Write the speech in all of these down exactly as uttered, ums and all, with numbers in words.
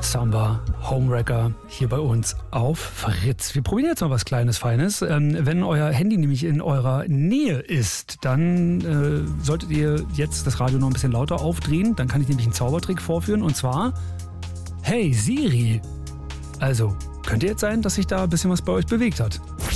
Samba Homewrecker hier bei uns auf Fritz. Wir probieren jetzt mal was Kleines, Feines. Ähm, wenn euer Handy nämlich in eurer Nähe ist, dann äh, solltet ihr jetzt das Radio noch ein bisschen lauter aufdrehen. Dann kann ich nämlich einen Zaubertrick vorführen. Und zwar, hey Siri. Also, könnte jetzt sein, dass sich da ein bisschen was bei euch bewegt hat.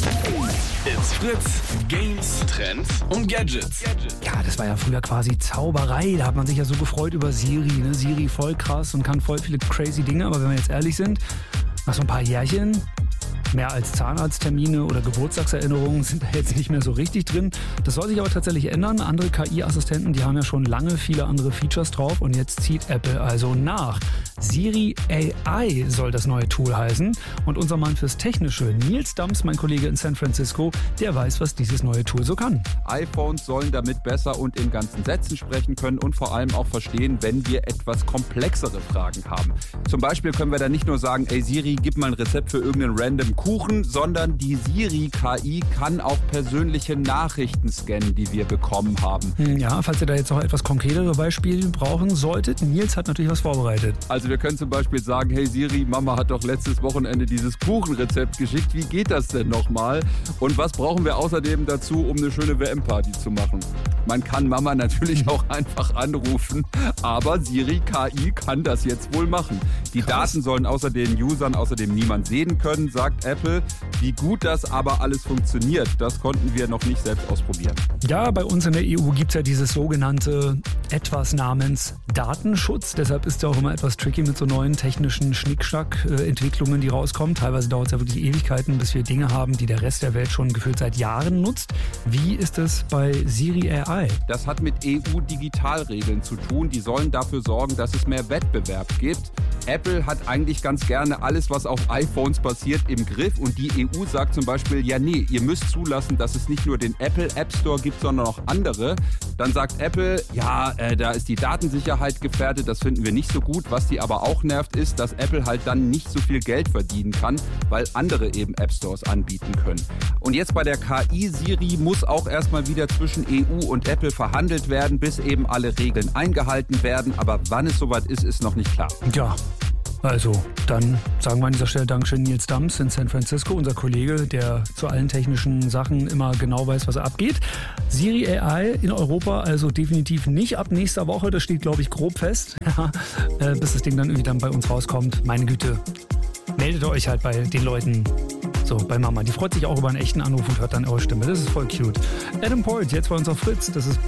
It's Fritz, Games, Trends und Gadgets. Ja, das war ja früher quasi Zauberei. Da hat man sich ja so gefreut über Siri. Ne? Siri voll krass und kann voll viele crazy Dinge. Aber wenn wir jetzt ehrlich sind, nach so ein paar Jährchen, mehr als Zahnarzttermine oder Geburtstagserinnerungen sind da jetzt nicht mehr so richtig drin. Das soll sich aber tatsächlich ändern. Andere K I-Assistenten, die haben ja schon lange viele andere Features drauf und jetzt zieht Apple also nach. Siri A I soll das neue Tool heißen und unser Mann fürs Technische, Nils Dams, mein Kollege in San Francisco, der weiß, was dieses neue Tool so kann. iPhones sollen damit besser und in ganzen Sätzen sprechen können und vor allem auch verstehen, wenn wir etwas komplexere Fragen haben. Zum Beispiel können wir da nicht nur sagen, ey Siri, gib mal ein Rezept für irgendeinen random Kuchen, sondern die Siri-K I kann auch persönliche Nachrichten scannen, die wir bekommen haben. Ja, falls ihr da jetzt noch etwas konkretere Beispiele brauchen solltet, Nils hat natürlich was vorbereitet. Also wir können zum Beispiel sagen, hey Siri, Mama hat doch letztes Wochenende dieses Kuchenrezept geschickt, wie geht das denn nochmal? Und was brauchen wir außerdem dazu, um eine schöne W M-Party zu machen? Man kann Mama natürlich auch einfach anrufen, aber Siri-K I kann das jetzt wohl machen. Die Krass. Daten sollen außer den Usern außerdem niemand sehen können, sagt Apple. Wie gut das aber alles funktioniert, das konnten wir noch nicht selbst ausprobieren. Ja, bei uns in der E U gibt es ja dieses sogenannte etwas namens Datenschutz. Deshalb ist es auch immer etwas tricky mit so neuen technischen Schnickschnack-Entwicklungen, die rauskommen. Teilweise dauert es ja wirklich Ewigkeiten, bis wir Dinge haben, die der Rest der Welt schon gefühlt seit Jahren nutzt. Wie ist es bei Siri A I? Das hat mit E U-Digitalregeln zu tun. Die sollen dafür sorgen, dass es mehr Wettbewerb gibt. Apple hat eigentlich ganz gerne alles, was auf iPhones passiert, im Griff. Und die E U sagt zum Beispiel, ja nee, ihr müsst zulassen, dass es nicht nur den Apple App Store gibt, sondern auch andere. Dann sagt Apple, ja, äh, da ist die Datensicherheit gefährdet, das finden wir nicht so gut. Was die aber auch nervt, ist, dass Apple halt dann nicht so viel Geld verdienen kann, weil andere eben App Stores anbieten können. Und jetzt bei der K I Siri muss auch erstmal wieder zwischen E U und Apple verhandelt werden, bis eben alle Regeln eingehalten werden. Aber wann es soweit ist, ist noch nicht klar. Ja. Also, dann sagen wir an dieser Stelle Dankeschön Nils Dams in San Francisco, unser Kollege, der zu allen technischen Sachen immer genau weiß, was abgeht. Siri A I in Europa also definitiv nicht ab nächster Woche, das steht, glaube ich, grob fest, ja, äh, bis das Ding dann irgendwie dann bei uns rauskommt. Meine Güte, meldet euch halt bei den Leuten, so bei Mama. Die freut sich auch über einen echten Anruf und hört dann eure Stimme. Das ist voll cute. Adam Polt, jetzt bei uns auf Fritz, das ist